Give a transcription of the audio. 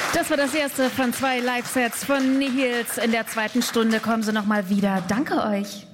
Das war das erste von 2 Live-Sets von Nihils. In der zweiten Stunde kommen sie nochmal wieder. Danke euch.